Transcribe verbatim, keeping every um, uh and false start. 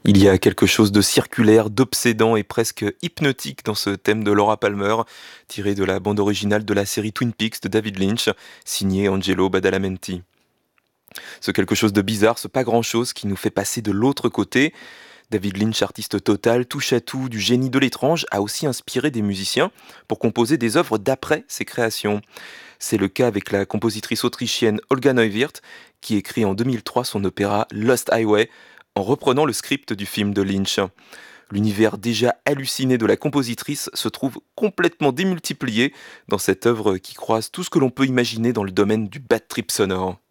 Il y a quelque chose de circulaire, d'obsédant et presque hypnotique dans ce thème de Laura Palmer, tiré de la bande originale de la série Twin Peaks de David Lynch, signé Angelo Badalamenti. Ce quelque chose de bizarre, ce pas grand-chose qui nous fait passer de l'autre côté. David Lynch, artiste total, touche à tout, du génie de l'étrange, a aussi inspiré des musiciens pour composer des œuvres d'après ses créations. C'est le cas avec la compositrice autrichienne Olga Neuwirth, qui écrit en deux mille trois son opéra Lost Highway, en reprenant le script du film de Lynch. L'univers déjà halluciné de la compositrice se trouve complètement démultiplié dans cette œuvre qui croise tout ce que l'on peut imaginer dans le domaine du bad trip sonore.